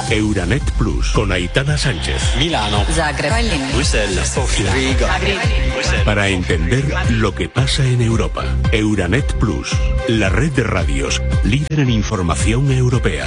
Euranet Plus con Aitana Sánchez. Milano, Zagreb, Bruselas, Sofía, Riga. Para entender lo que pasa en Europa. Euranet Plus, la red de radios líder en información europea.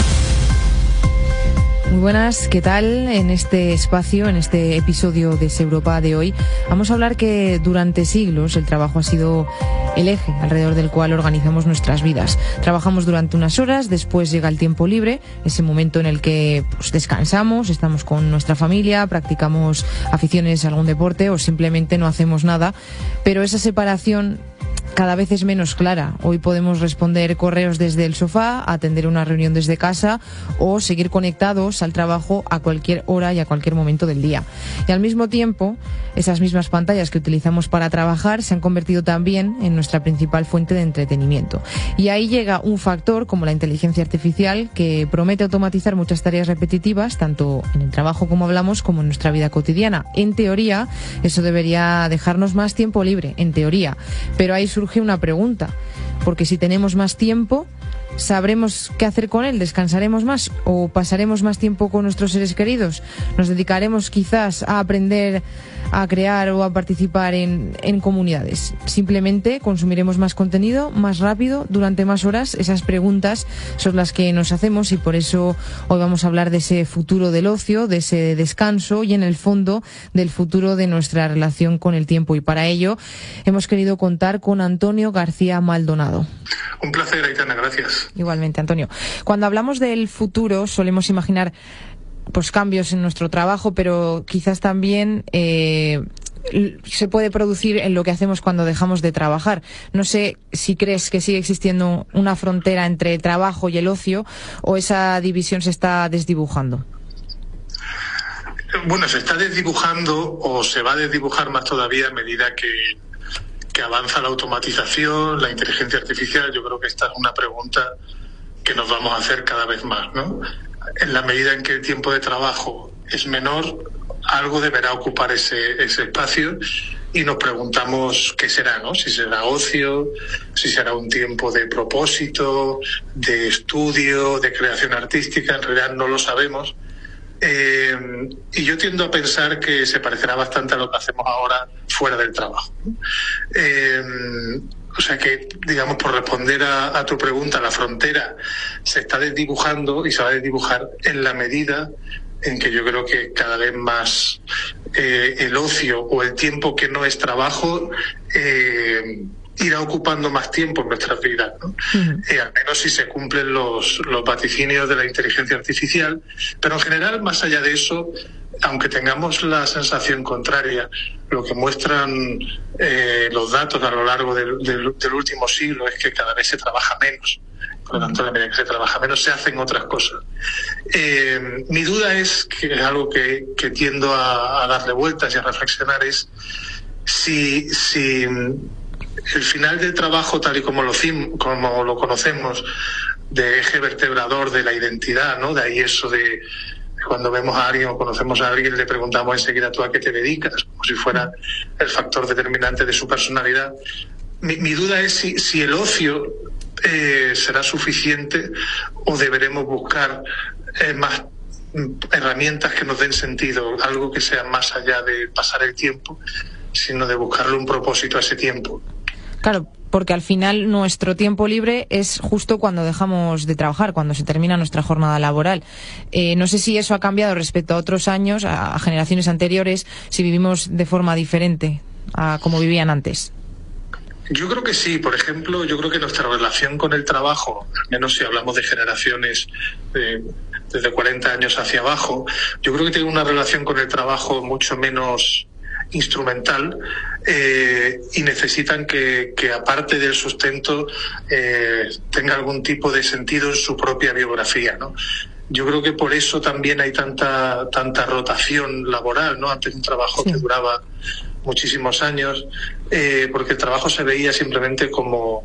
Muy buenas, ¿qué tal? En este espacio, en este episodio de Europa de hoy, vamos a hablar que durante siglos el trabajo ha sido el eje alrededor del cual organizamos nuestras vidas. Trabajamos durante unas horas, después llega el tiempo libre, ese momento en el que descansamos, estamos con nuestra familia, practicamos aficiones a algún deporte o simplemente no hacemos nada, pero esa separación cada vez es menos clara. Hoy podemos responder correos desde el sofá, atender una reunión desde casa o seguir conectados al trabajo a cualquier hora y a cualquier momento del día. Y al mismo tiempo, esas mismas pantallas que utilizamos para trabajar se han convertido también en nuestra principal fuente de entretenimiento. Y ahí llega un factor como la inteligencia artificial que promete automatizar muchas tareas repetitivas, tanto en el trabajo como hablamos, como en nuestra vida cotidiana. En teoría, eso debería dejarnos más tiempo libre, en teoría. Pero ahí surge una pregunta, porque si tenemos más tiempo, ¿sabremos qué hacer con él? ¿Descansaremos más o pasaremos más tiempo con nuestros seres queridos? ¿Nos dedicaremos quizás a aprender a crear o a participar en comunidades? ¿Simplemente consumiremos más contenido, más rápido, durante más horas? Esas preguntas son las que nos hacemos y por eso hoy vamos a hablar de ese futuro del ocio, de ese descanso y en el fondo del futuro de nuestra relación con el tiempo. Y para ello hemos querido contar con Antonio García Maldonado. Un placer, Aitana, gracias. Igualmente, Antonio. Cuando hablamos del futuro solemos imaginar cambios en nuestro trabajo, pero quizás también se puede producir en lo que hacemos cuando dejamos de trabajar. No sé si crees que sigue existiendo una frontera entre el trabajo y el ocio o esa división se está desdibujando. Bueno, se está desdibujando o se va a desdibujar más todavía a medida que avanza la automatización, la inteligencia artificial. Yo creo que esta es una pregunta que nos vamos a hacer cada vez más, ¿no? En la medida en que el tiempo de trabajo es menor, algo deberá ocupar ese espacio y nos preguntamos qué será, ¿no? Si será ocio, si será un tiempo de propósito, de estudio, de creación artística. En realidad no lo sabemos. Y yo tiendo a pensar que se parecerá bastante a lo que hacemos ahora fuera del trabajo. O sea que, digamos, por responder a tu pregunta, la frontera se está desdibujando y se va a desdibujar en la medida en que yo creo que cada vez más el ocio o el tiempo que no es trabajo irá ocupando más tiempo en nuestras vidas, ¿no? Al menos si se cumplen los vaticinios de la inteligencia artificial. Pero en general, más allá de eso, aunque tengamos la sensación contraria, lo que muestran los datos a lo largo del último siglo es que cada vez se trabaja menos. Por lo tanto, a la medida que se trabaja menos, se hacen otras cosas. Mi duda es, que es algo que tiendo a darle vueltas y a reflexionar, es si el final del trabajo, tal y como lo conocemos, de eje vertebrador de la identidad, ¿no? De ahí eso de cuando vemos a alguien o conocemos a alguien, le preguntamos enseguida tú a qué te dedicas, como si fuera el factor determinante de su personalidad. Mi duda es si el ocio será suficiente o deberemos buscar más herramientas que nos den sentido, algo que sea más allá de pasar el tiempo, sino de buscarle un propósito a ese tiempo. Claro, porque al final nuestro tiempo libre es justo cuando dejamos de trabajar, cuando se termina nuestra jornada laboral. No sé si eso ha cambiado respecto a otros años, a generaciones anteriores, si vivimos de forma diferente a como vivían antes. Yo creo que sí. Por ejemplo, yo creo que nuestra relación con el trabajo, al menos si hablamos de generaciones desde 40 años hacia abajo, yo creo que tiene una relación con el trabajo mucho menos instrumental y necesitan que aparte del sustento tenga algún tipo de sentido en su propia biografía, ¿no? Yo creo que por eso también hay tanta rotación laboral, ¿no? Antes un trabajo que duraba muchísimos años, porque el trabajo se veía simplemente como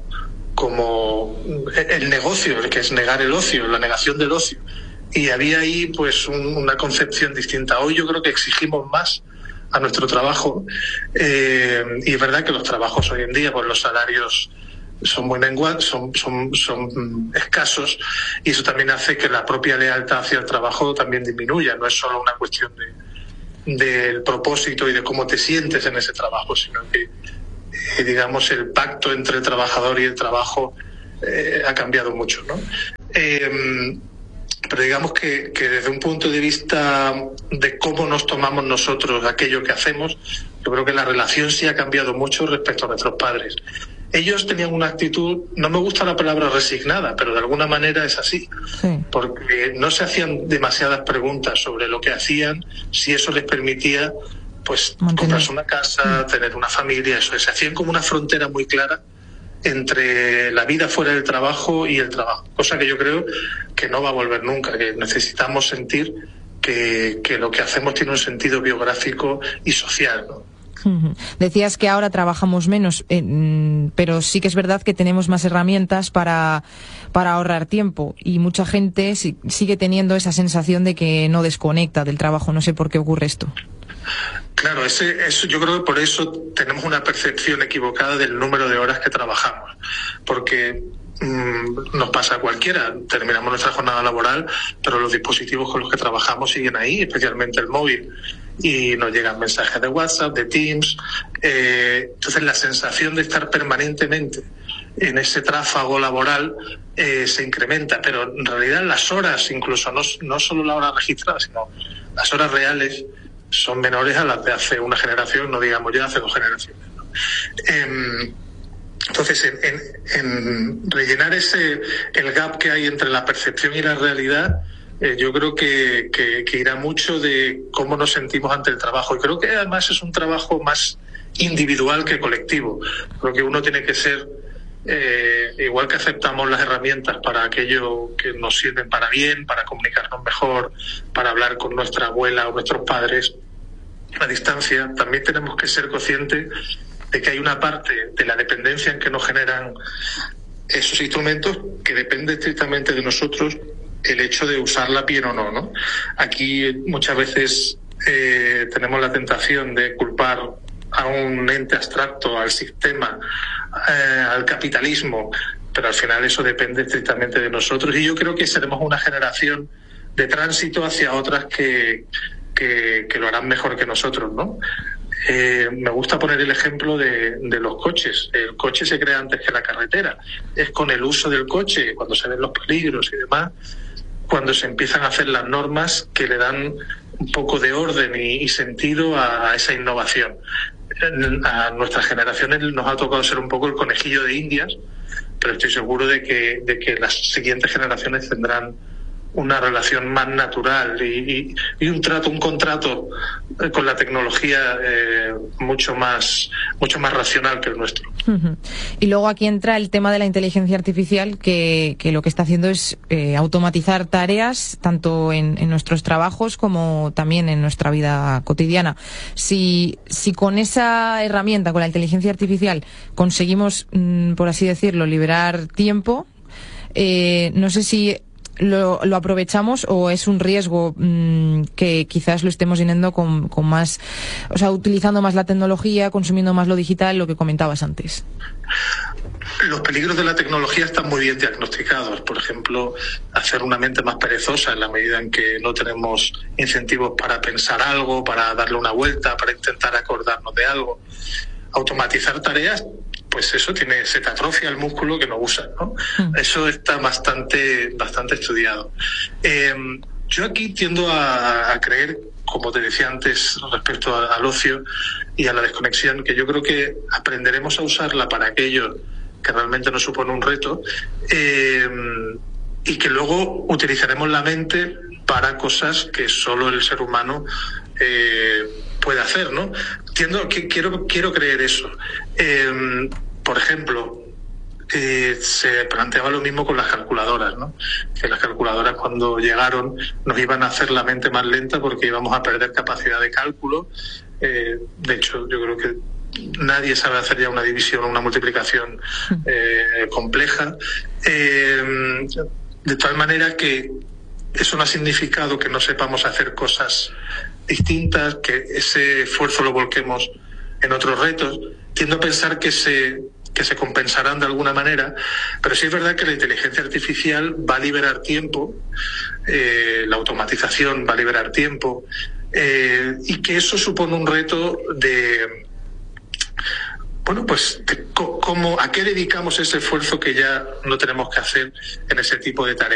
el negocio, el que es negar el ocio, la negación del ocio. Y había ahí pues una concepción distinta. Hoy yo creo que exigimos más a nuestro trabajo y es verdad que los trabajos hoy en día, pues los salarios son muy menguantes, son escasos, y eso también hace que la propia lealtad hacia el trabajo también disminuya. No es solo una cuestión del propósito y de cómo te sientes en ese trabajo, sino que digamos el pacto entre el trabajador y el trabajo ha cambiado mucho, ¿no? Pero digamos que desde un punto de vista de cómo nos tomamos nosotros aquello que hacemos, yo creo que la relación sí ha cambiado mucho respecto a nuestros padres. Ellos tenían una actitud, no me gusta la palabra resignada, pero de alguna manera es así, sí, porque no se hacían demasiadas preguntas sobre lo que hacían, si eso les permitía pues comprarse una casa, tener una familia, eso. Se hacían como una frontera muy clara entre la vida fuera del trabajo y el trabajo, cosa que yo creo que no va a volver nunca, que necesitamos sentir que lo que hacemos tiene un sentido biográfico y social, ¿no? Decías que ahora trabajamos menos, pero sí que es verdad que tenemos más herramientas para ahorrar tiempo, y mucha gente sigue teniendo esa sensación de que no desconecta del trabajo. No sé por qué ocurre esto. Claro, eso yo creo que por eso tenemos una percepción equivocada del número de horas que trabajamos, porque nos pasa a cualquiera, terminamos nuestra jornada laboral, pero los dispositivos con los que trabajamos siguen ahí, especialmente el móvil, y nos llegan mensajes de WhatsApp, de Teams. Entonces la sensación de estar permanentemente en ese tráfago laboral se incrementa, pero en realidad las horas, incluso no solo la hora registrada, sino las horas reales, son menores a las de hace una generación, no digamos ya hace 2 generaciones, ¿no? Entonces, en rellenar el gap que hay entre la percepción y la realidad, yo creo que irá mucho de cómo nos sentimos ante el trabajo. Y creo que además es un trabajo más individual que colectivo. Creo que uno tiene que ser, igual que aceptamos las herramientas para aquello que nos sirven para bien, para comunicarnos mejor, para hablar con nuestra abuela o nuestros padres a distancia, también tenemos que ser conscientes de que hay una parte de la dependencia en que nos generan esos instrumentos que depende estrictamente de nosotros el hecho de usarla bien o no, ¿no? Aquí muchas veces tenemos la tentación de culpar a un ente abstracto, al sistema, al capitalismo, pero al final eso depende estrictamente de nosotros, y yo creo que seremos una generación de tránsito hacia otras que lo harán mejor que nosotros, ¿no? Me gusta poner el ejemplo de los coches. El coche se crea antes que la carretera. Es con el uso del coche, cuando se ven los peligros y demás, cuando se empiezan a hacer las normas que le dan un poco de orden y sentido a esa innovación. A nuestras generaciones nos ha tocado ser un poco el conejillo de Indias, pero estoy seguro de que las siguientes generaciones tendrán una relación más natural y un contrato con la tecnología mucho más racional que el nuestro. Uh-huh. Y luego aquí entra el tema de la inteligencia artificial, que lo que está haciendo es automatizar tareas tanto en nuestros trabajos como también en nuestra vida cotidiana. Si con esa herramienta, con la inteligencia artificial, conseguimos, por así decirlo, liberar tiempo, no sé si lo aprovechamos o es un riesgo que quizás lo estemos llenando con más, o sea, utilizando más la tecnología, consumiendo más lo digital, lo que comentabas antes. Los peligros de la tecnología están muy bien diagnosticados. Por ejemplo, hacer una mente más perezosa en la medida en que no tenemos incentivos para pensar algo, para darle una vuelta, para intentar acordarnos de algo. Automatizar tareas, pues eso se te atrofia el músculo que no usas, ¿no? Eso está bastante estudiado. Yo aquí tiendo a creer, como te decía antes, respecto al ocio y a la desconexión, que yo creo que aprenderemos a usarla para aquello que realmente nos supone un reto, y que luego utilizaremos la mente para cosas que solo el ser humano puede hacer, ¿no? Quiero creer eso. Por ejemplo, se planteaba lo mismo con las calculadoras, ¿no? Que las calculadoras, cuando llegaron, nos iban a hacer la mente más lenta porque íbamos a perder capacidad de cálculo. De hecho, yo creo que nadie sabe hacer ya una división o una multiplicación compleja. De tal manera que eso no ha significado que no sepamos hacer cosas distintas, que ese esfuerzo lo volquemos en otros retos. Tiendo a pensar que se compensarán de alguna manera, pero sí es verdad que la inteligencia artificial va a liberar tiempo, la automatización va a liberar tiempo, y que eso supone un reto de, bueno, pues ¿a qué dedicamos ese esfuerzo que ya no tenemos que hacer en ese tipo de tareas?